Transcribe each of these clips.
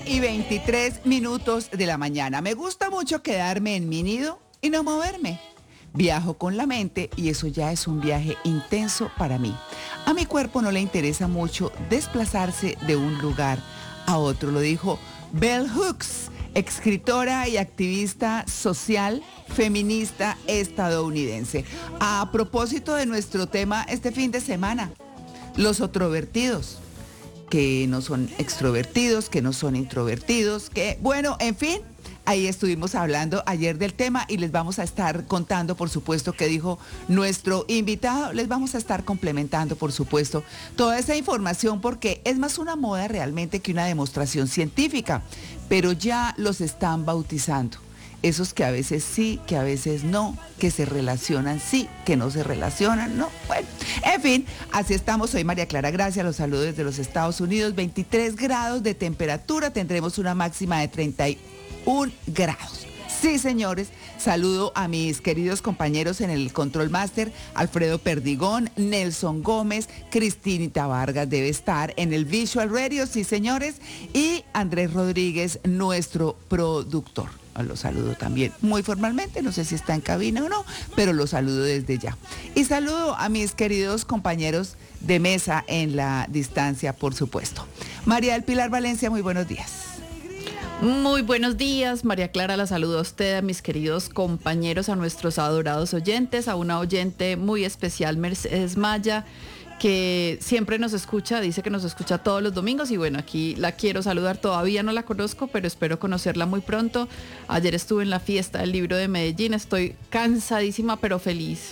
1:23 de la mañana. Me gusta mucho quedarme en mi nido y no moverme. Viajo con la mente y eso ya es un viaje intenso para mí. A mi cuerpo no le interesa mucho desplazarse de un lugar a otro, lo dijo Bell Hooks, escritora y activista social feminista estadounidense. A propósito de nuestro tema este fin de semana, los introvertidos, que no son extrovertidos, que no son introvertidos, que bueno, en fin, ahí estuvimos hablando ayer del tema y les vamos a estar contando, por supuesto, qué dijo nuestro invitado. Les vamos a estar complementando, por supuesto, toda esa información porque es más una moda realmente que una demostración científica, pero ya los están bautizando. Esos que a veces sí, que a veces no, que se relacionan sí, que no se relacionan no. Bueno, en fin, así estamos. Soy María Clara Gracia, los saludo desde los Estados Unidos. 23 grados de temperatura, tendremos una máxima de 31 grados. Sí, señores, saludo a mis queridos compañeros en el Control Master, Alfredo Perdigón, Nelson Gómez, Cristinita Vargas debe estar en el Visual Radio, sí, señores, y Andrés Rodríguez, nuestro productor. Lo saludo también muy formalmente, no sé si está en cabina o no, pero lo saludo desde ya. Y saludo a mis queridos compañeros de mesa en la distancia, por supuesto. María del Pilar Valencia, muy buenos días. Muy buenos días, María Clara, la saludo a usted, a mis queridos compañeros, a nuestros adorados oyentes, a una oyente muy especial, Mercedes Maya, que siempre nos escucha, dice que nos escucha todos los domingos y bueno, aquí la quiero saludar, todavía no la conozco, pero espero conocerla muy pronto. Ayer estuve en la fiesta del libro de Medellín, estoy cansadísima pero feliz.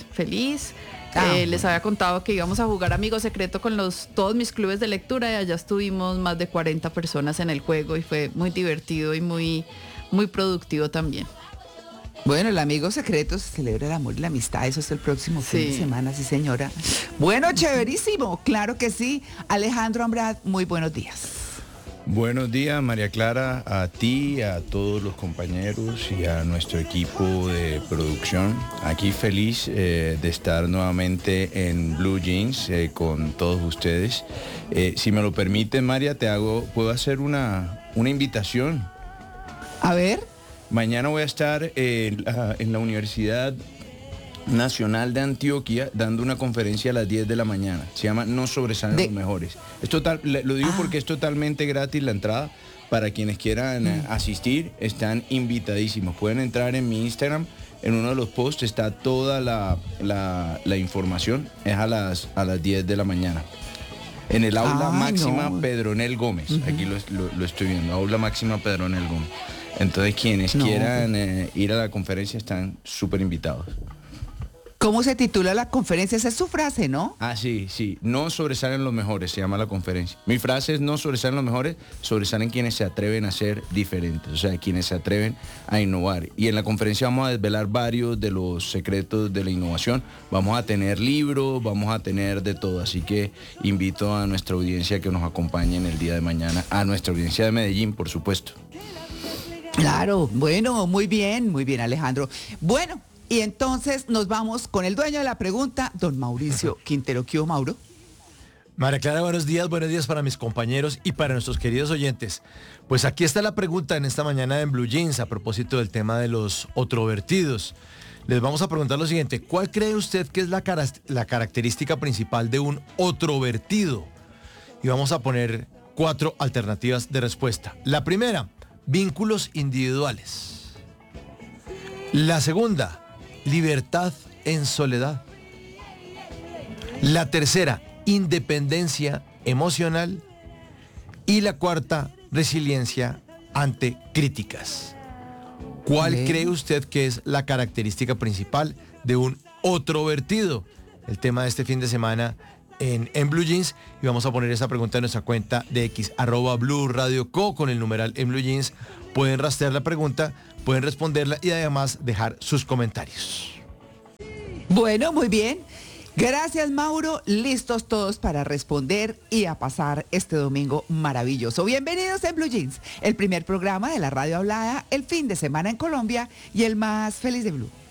Les había contado que íbamos a jugar Amigo Secreto con todos mis clubes de lectura y allá estuvimos más de 40 personas en el juego y fue muy divertido y muy, muy productivo también. Bueno, el amigo secreto se celebra el amor y la amistad, eso es el próximo fin de semana, sí señora. Bueno, chéverísimo, claro que sí. Alejandro Ambrad, muy buenos días. Buenos días, María Clara, a ti, a todos los compañeros y a nuestro equipo de producción. Aquí feliz de estar nuevamente en Blue Jeans con todos ustedes. Si me lo permite, María, puedo hacer una invitación. A ver. Mañana voy a estar en la Universidad Nacional de Antioquia dando una conferencia a las 10 de la mañana. Se llama No sobresalen los mejores. Lo digo porque es totalmente gratis la entrada. Para quienes quieran asistir, están invitadísimos. Pueden entrar en mi Instagram. En uno de los posts está toda la información. Es a las 10 de la mañana. En el aula máxima Pedronel Gómez. Aquí lo estoy viendo. Aula máxima Pedronel Gómez. Entonces quienes quieran ir a la conferencia están súper invitados. ¿Cómo se titula la conferencia? Esa es su frase, ¿no? Ah, sí. No sobresalen los mejores, se llama la conferencia. Mi frase es no sobresalen los mejores, sobresalen quienes se atreven a ser diferentes, o sea, quienes se atreven a innovar. Y en la conferencia vamos a desvelar varios de los secretos de la innovación. Vamos a tener libros, vamos a tener de todo. Así que invito a nuestra audiencia que nos acompañe en el día de mañana, a nuestra audiencia de Medellín, por supuesto. Claro, bueno, muy bien, Alejandro. Bueno, y entonces nos vamos con el dueño de la pregunta, don Mauricio Quintero. ¿Qué hubo, Mauro? María Clara, buenos días para mis compañeros y para nuestros queridos oyentes. Pues aquí está la pregunta en esta mañana en Blue Jeans a propósito del tema de los introvertidos. Les vamos a preguntar lo siguiente: ¿cuál cree usted que es la característica principal de un introvertido? Y vamos a poner 4 alternativas de respuesta. La primera, vínculos individuales. La segunda, libertad en soledad. La tercera, independencia emocional. Y la cuarta, resiliencia ante críticas. ¿Cuál cree usted que es la característica principal de un introvertido? El tema de este fin de semana en Blue Jeans, y vamos a poner esa pregunta en nuestra cuenta de X, @Blue Radio Co, con el numeral en Blue Jeans. Pueden rastrear la pregunta, pueden responderla y además dejar sus comentarios. Bueno, muy bien. Gracias, Mauro. Listos todos para responder y a pasar este domingo maravilloso. Bienvenidos en Blue Jeans, el primer programa de la radio hablada, el fin de semana en Colombia y el más feliz de Blue.